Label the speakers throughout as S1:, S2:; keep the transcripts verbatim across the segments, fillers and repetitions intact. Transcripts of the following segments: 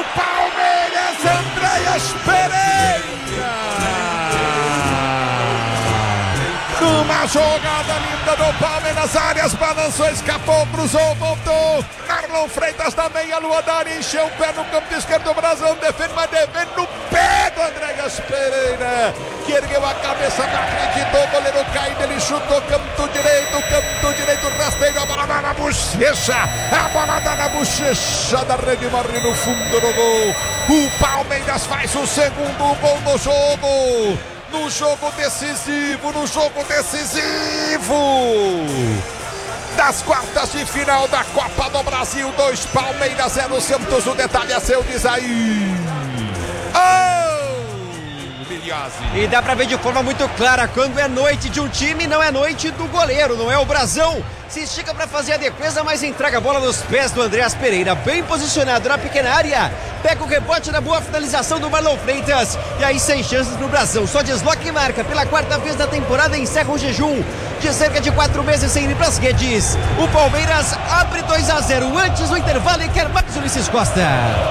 S1: Palmeiras, Andréas Pereira! Numa jogada linda do Palmeiras, Arias balançou, escapou, cruzou, voltou. Marlon Freitas da meia-lua da área, encheu o pé no campo esquerdo, o Brasão defende, mas defende no pé do Andréas Pereira, que ergueu a cabeça, não acreditou, o goleiro caindo, ele chutou, canto direito, canto direito, rasteiro, a bola dá na bochecha, a bola dá na bochecha da rede, morre no fundo do gol. O Palmeiras faz o segundo gol do jogo. No jogo decisivo, no jogo decisivo das quartas de final da Copa do Brasil. Dois Palmeiras, zero Santos. O detalhe é seu, diz aí. Oh, Miliose.
S2: E dá pra ver de forma muito clara, quando é noite de um time, não é noite do goleiro, não é o Brasão. Se estica para fazer a defesa, mas entrega a bola nos pés do Andréas Pereira, bem posicionado na pequena área, pega o rebote na boa finalização do Marlon Freitas, e aí sem chances pro Brasão, só desloca e marca, pela quarta vez da temporada encerra um jejum de cerca de quatro meses sem ir pras redes. O Palmeiras abre dois a zero antes do intervalo e quer mais o Ulisses Costa.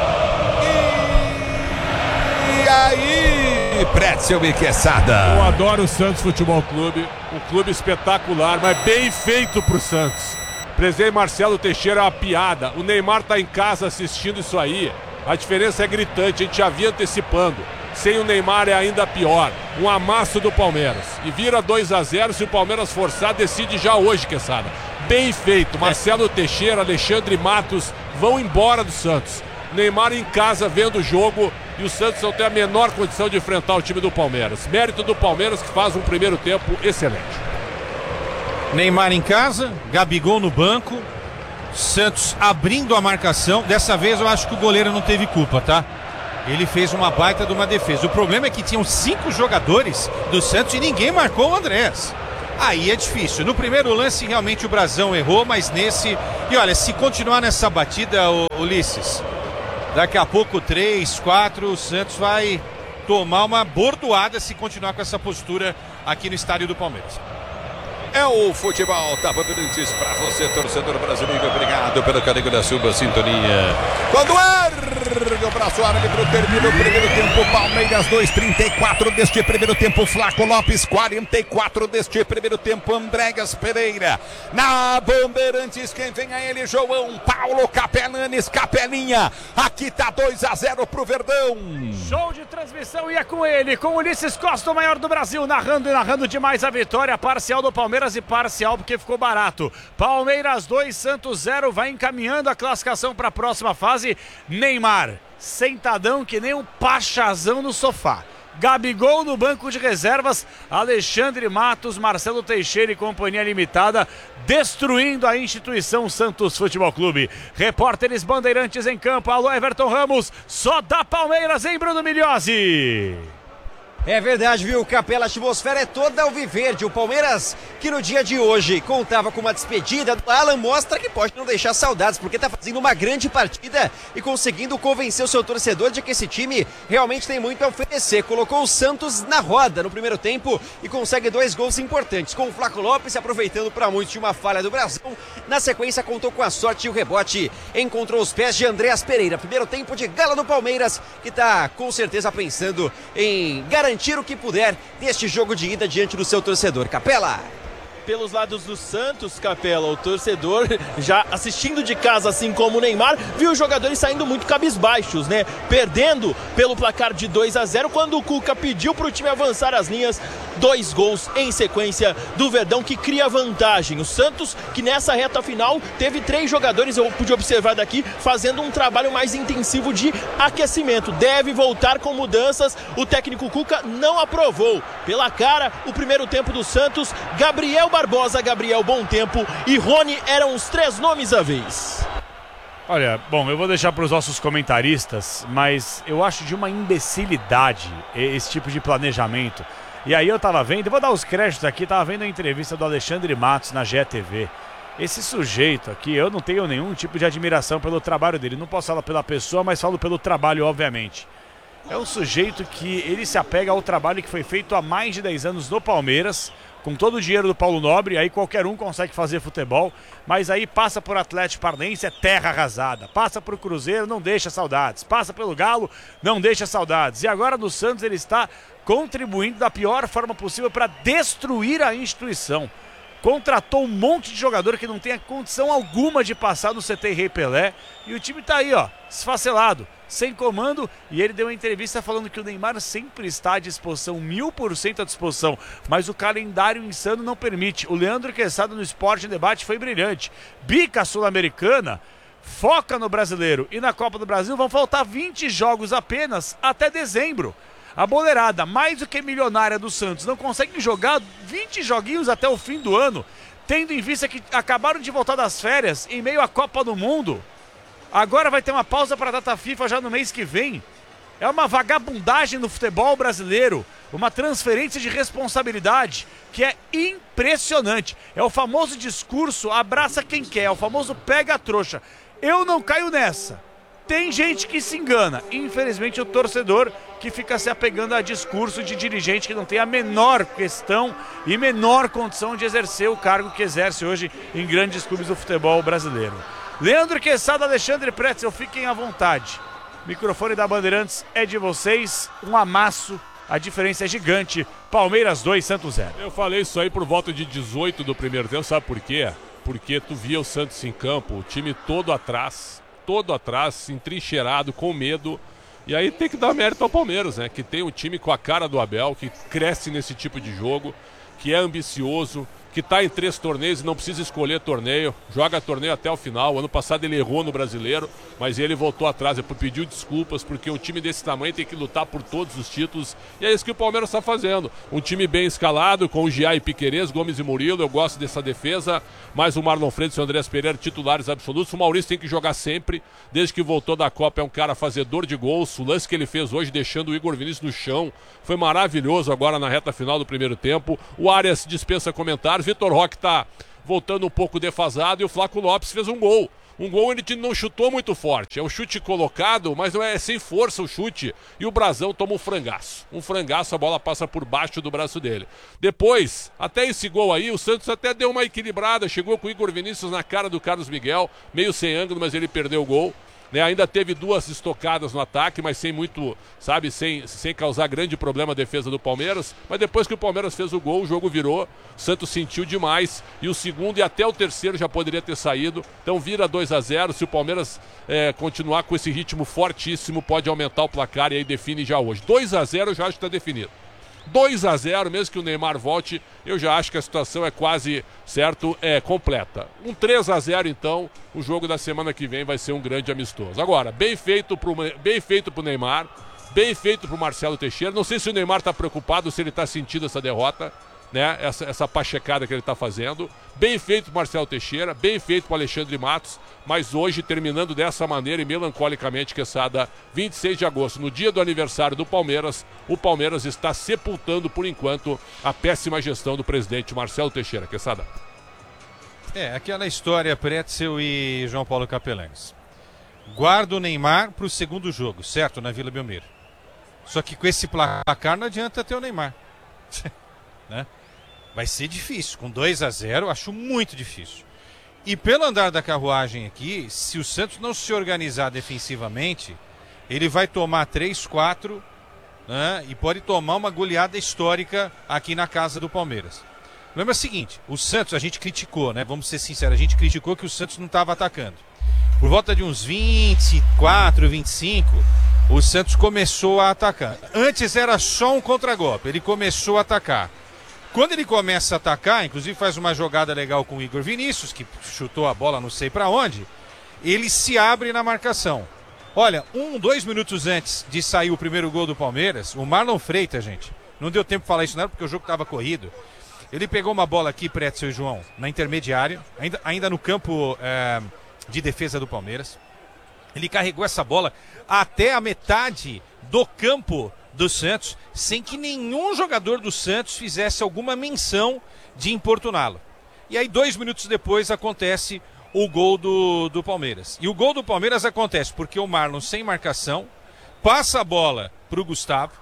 S1: E aí, Pretzel e Quesada.
S3: Eu adoro o Santos Futebol Clube, um clube espetacular, mas bem feito pro Santos. Presidente Marcelo Teixeira é uma piada, o Neymar tá em casa assistindo isso aí, a diferença é gritante, a gente já vinha antecipando. Sem o Neymar é ainda pior, um amasso do Palmeiras. E vira dois a zero, se o Palmeiras forçar, decide já hoje, Quesada. Bem feito, Marcelo Teixeira, Alexandre Matos vão embora do Santos. Neymar em casa vendo o jogo e o Santos não tem a menor condição de enfrentar o time do Palmeiras. Mérito do Palmeiras, que faz um primeiro tempo excelente.
S4: Neymar em casa, Gabigol no banco, Santos abrindo a marcação. Dessa vez eu acho que o goleiro não teve culpa, tá? Ele fez uma baita de uma defesa. O problema é que tinham cinco jogadores do Santos e ninguém marcou o Andréas. Aí é difícil. No primeiro lance realmente o Brasão errou, mas nesse... E olha, se continuar nessa batida, o Ulisses, daqui a pouco três, quatro, o Santos vai tomar uma bordoada se continuar com essa postura aqui no estádio do Palmeiras.
S1: É o futebol da Bandeirantes para você, torcedor brasileiro. Obrigado pelo carinho da sua sintonia. Quando ergue o braço árbitro, termina o primeiro tempo. Palmeiras dois, trinta e quatro deste primeiro tempo. Flaco Lopes, quarenta e quatro deste primeiro tempo. Andréas Pereira na Bandeirantes. Quem vem a ele, João Paulo Capelanes, Capelinha. Aqui tá dois a zero pro Verdão.
S5: Show de transmissão e é com ele, com o Ulisses Costa, o maior do Brasil, narrando e narrando demais a vitória parcial do Palmeiras e parcial porque ficou barato. Palmeiras dois, Santos zero, vai encaminhando a classificação para a próxima fase. Neymar, sentadão que nem um pachazão no sofá. Gabigol no banco de reservas, Alexandre Matos, Marcelo Teixeira e Companhia Limitada destruindo a instituição Santos Futebol Clube. Repórteres Bandeirantes em campo, alô Everton Ramos, só da Palmeiras, hein, Bruno Miliose?
S2: É verdade, viu, Capela? A atmosfera é toda alviverde. O Palmeiras, que no dia de hoje contava com uma despedida do Alan, mostra que pode não deixar saudades, porque tá fazendo uma grande partida e conseguindo convencer o seu torcedor de que esse time realmente tem muito a oferecer. Colocou o Santos na roda no primeiro tempo e consegue dois gols importantes, com o Flaco Lopes se aproveitando para muito de uma falha do Brasão. Na sequência, contou com a sorte e o rebote encontrou os pés de Andréas Pereira. Primeiro tempo de gala do Palmeiras, que tá com certeza pensando em garantir o que puder deste jogo de ida diante do seu torcedor. Capela!
S6: Pelos lados do Santos, Capela, o torcedor já assistindo de casa, assim como o Neymar, viu os jogadores saindo muito cabisbaixos, né? Perdendo pelo placar de dois a zero, quando o Cuca pediu para o time avançar as linhas, dois gols em sequência do Verdão, que cria vantagem. O Santos, que nessa reta final teve três jogadores, eu pude observar daqui, fazendo um trabalho mais intensivo de aquecimento. Deve voltar com mudanças, o técnico Cuca não aprovou. Pela cara, o primeiro tempo do Santos, Gabriel Barbosa, Gabriel Bom Tempo e Rony eram os três nomes à vez.
S5: Olha, bom, eu vou deixar para os nossos comentaristas, mas eu acho de uma imbecilidade esse tipo de planejamento. E aí eu tava vendo, eu vou dar os créditos aqui, tava vendo a entrevista do Alexandre Matos na G E T V. Esse sujeito aqui, eu não tenho nenhum tipo de admiração pelo trabalho dele, não posso falar pela pessoa, mas falo pelo trabalho, obviamente. É um sujeito que ele se apega ao trabalho que foi feito há mais de dez anos no Palmeiras, com todo o dinheiro do Paulo Nobre, aí qualquer um consegue fazer futebol, mas aí passa por Atlético Paranaense, é terra arrasada, passa por Cruzeiro, não deixa saudades, passa pelo Galo, não deixa saudades, e agora no Santos ele está contribuindo da pior forma possível para destruir a instituição. Contratou um monte de jogador que não tem a condição alguma de passar no C T Rei Pelé, e o time tá aí, ó, esfacelado, sem comando, e ele deu uma entrevista falando que o Neymar sempre está à disposição, mil por cento à disposição, mas o calendário insano não permite. O Leandro Quesada no Esporte em Debate foi brilhante. Bica Sul-Americana, foca no Brasileiro e na Copa do Brasil vão faltar vinte jogos apenas até dezembro. A boleirada, mais do que milionária do Santos, não consegue jogar vinte joguinhos até o fim do ano, tendo em vista que acabaram de voltar das férias em meio à Copa do Mundo. Agora vai ter uma pausa para a data FIFA já no mês que vem. É uma vagabundagem no futebol brasileiro, uma transferência de responsabilidade que é impressionante. É o famoso discurso abraça quem quer, é o famoso pega a trouxa. Eu não caio nessa. Tem gente que se engana, infelizmente o torcedor que fica se apegando a discurso de dirigente que não tem a menor questão e menor condição de exercer o cargo que exerce hoje em grandes clubes do futebol brasileiro. Leandro Quesada, Alexandre Pretzel, fiquem à vontade. O microfone da Bandeirantes é de vocês, um amasso, a diferença é gigante. Palmeiras dois, Santos zero.
S3: Eu falei isso aí por volta de dezoito do primeiro tempo, sabe por quê? Porque tu via o Santos em campo, o time todo atrás, todo atrás, entrincheirado, com medo. E aí tem que dar mérito ao Palmeiras, né? Que tem um time com a cara do Abel, que cresce nesse tipo de jogo, que é ambicioso, que está em três torneios e não precisa escolher torneio, joga torneio até o final. Ano passado ele errou no Brasileiro, mas ele voltou atrás, ele pediu desculpas, porque um time desse tamanho tem que lutar por todos os títulos, e é isso que o Palmeiras está fazendo. Um time bem escalado, com o Gia e Piquerez, Gomes e Murilo, eu gosto dessa defesa, mais o Marlon Freitas e o Andrés Pereira, titulares absolutos. O Maurício tem que jogar sempre, desde que voltou da Copa é um cara fazedor de gols. O lance que ele fez hoje, deixando o Igor Vinícius no chão, foi maravilhoso agora na reta final do primeiro tempo. O Arias dispensa comentários. Vitor Roque está voltando um pouco defasado e o Flaco Lopes fez um gol. Um gol ele não chutou muito forte, é um chute colocado, mas não é sem força o chute. E o Brazão toma um frangaço. Um frangaço, a bola passa por baixo do braço dele. Depois, até esse gol aí, o Santos até deu uma equilibrada, chegou com o Igor Vinícius na cara do Carlos Miguel, meio sem ângulo, mas ele perdeu o gol. Né, ainda teve duas estocadas no ataque, mas sem muito, sabe, sem, sem causar grande problema a defesa do Palmeiras. Mas depois que o Palmeiras fez o gol, o jogo virou, o Santos sentiu demais, e o segundo e até o terceiro já poderia ter saído. Então vira dois a zero, se o Palmeiras é, continuar com esse ritmo fortíssimo, pode aumentar o placar e aí define já hoje. dois a zero eu já acho que está definido. dois a zero, mesmo que o Neymar volte, eu já acho que a situação é quase, certo, é completa. Um três a zero, então, o jogo da semana que vem vai ser um grande amistoso. Agora, bem feito pro, bem feito pro Neymar, bem feito pro Marcelo Teixeira. Não sei se o Neymar está preocupado, se ele está sentindo essa derrota, né? Essa, essa pachecada que ele está fazendo. Bem feito pro Marcelo Teixeira, bem feito pro Alexandre Matos, mas hoje, terminando dessa maneira e melancolicamente, Quesada, vinte e seis de agosto, no dia do aniversário do Palmeiras, o Palmeiras está sepultando, por enquanto, a péssima gestão do presidente Marcelo Teixeira. Quesada.
S4: É, aquela história Pretzel e João Paulo Capelães. Guarda o Neymar para o segundo jogo, certo? Na Vila Belmiro. Só que com esse placar não adianta ter o Neymar. Né? Vai ser difícil. Com dois a zero, acho muito difícil. E pelo andar da carruagem aqui, se o Santos não se organizar defensivamente, ele vai tomar três, quatro, né? E pode tomar uma goleada histórica aqui na casa do Palmeiras. Lembra o seguinte, o Santos, a gente criticou, né? Vamos ser sinceros, a gente criticou que o Santos não estava atacando. Por volta de uns vinte e quatro, vinte e cinco, o Santos começou a atacar. Antes era só um contragolpe, ele começou a atacar. Quando ele começa a atacar, inclusive faz uma jogada legal com o Igor Vinícius, que chutou a bola não sei para onde, ele se abre na marcação. Olha, um, dois minutos antes de sair o primeiro gol do Palmeiras, o Marlon Freitas, gente, não deu tempo de falar isso, não era porque o jogo estava corrido. Ele pegou uma bola aqui, Pretzel e João, na intermediária, ainda, ainda no campo é, de defesa do Palmeiras. Ele carregou essa bola até a metade do campo do Santos, sem que nenhum jogador do Santos fizesse alguma menção de importuná-lo. E aí, dois minutos depois, acontece o gol do, do Palmeiras. E o gol do Palmeiras acontece porque o Marlon, sem marcação, passa a bola para o Gustavo,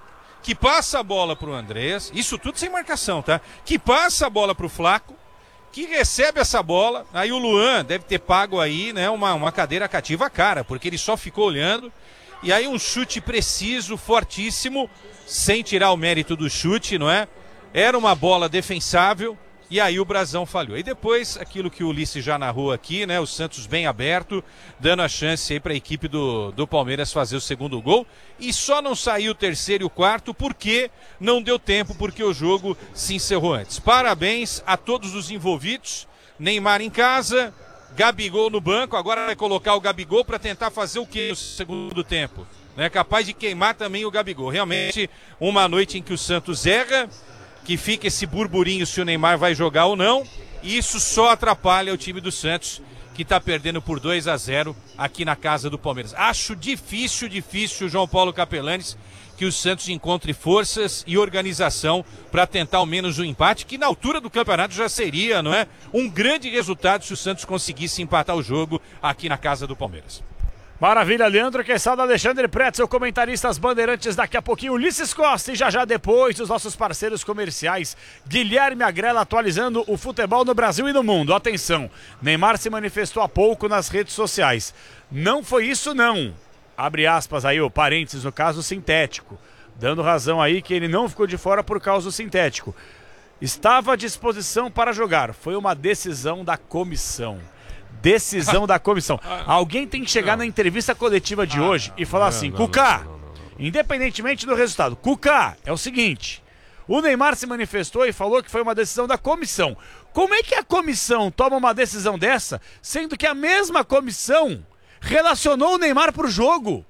S4: que passa a bola pro Andrés, isso tudo sem marcação, tá? Que passa a bola pro Flaco, que recebe essa bola, aí o Luan deve ter pago aí, né, uma, uma cadeira cativa cara, porque ele só ficou olhando, e aí um chute preciso, fortíssimo, sem tirar o mérito do chute, não é? Era uma bola defensável, e aí o Brasão falhou. E depois, aquilo que o Ulisses já narrou aqui, né? O Santos bem aberto, dando a chance aí para a equipe do, do Palmeiras fazer o segundo gol. E só não saiu o terceiro e o quarto porque não deu tempo, porque o jogo se encerrou antes. Parabéns a todos os envolvidos. Neymar em casa, Gabigol no banco. Agora vai colocar o Gabigol para tentar fazer o que no segundo tempo? É capaz de queimar também o Gabigol. Realmente, uma noite em que o Santos erra, que fica esse burburinho se o Neymar vai jogar ou não, e isso só atrapalha o time do Santos, que está perdendo por dois a zero aqui na casa do Palmeiras. Acho difícil, difícil, João Paulo Capelanes, que o Santos encontre forças e organização para tentar ao menos um empate, que na altura do campeonato já seria, não é? Um grande resultado se o Santos conseguisse empatar o jogo aqui na casa do Palmeiras.
S5: Maravilha, Leandro Quesada, Alexandre Pretzel, comentaristas bandeirantes, daqui a pouquinho Ulisses Costa e já já depois os nossos parceiros comerciais, Guilherme Agrela atualizando o futebol no Brasil e no mundo. Atenção, Neymar se manifestou há pouco nas redes sociais. Não foi isso não, abre aspas aí, o parênteses no caso sintético, dando razão aí que ele não ficou de fora por causa do sintético. Estava à disposição para jogar, foi uma decisão da comissão. Decisão da comissão. Alguém tem que chegar não. na entrevista coletiva de hoje e falar assim, não, não, Cuca, não, não, não, não. independentemente do resultado, Cuca, é o seguinte, o Neymar se manifestou e falou que foi uma decisão da comissão. Como é que a comissão toma uma decisão dessa, sendo que a mesma comissão relacionou o Neymar pro jogo?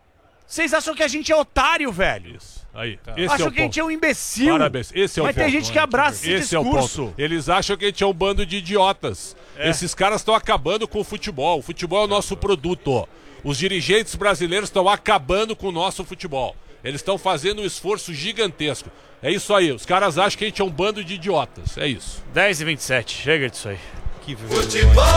S5: Vocês acham que a gente é otário, velho?
S3: Isso. Aí, tá.
S5: Acham é que a gente é um imbecil.
S3: Parabéns. Esse é o
S5: Mas
S3: ponto.
S5: tem gente que abraça esse, esse discurso.
S3: É o ponto. Eles acham que a gente é um bando de idiotas. É. Esses caras estão acabando com o futebol. O futebol é o nosso produto. Os dirigentes brasileiros estão acabando com o nosso futebol. Eles estão fazendo um esforço gigantesco. É isso aí. Os caras acham que a gente é um bando de idiotas. É isso.
S5: dez e vinte e sete. Chega disso aí.
S4: Que futebol!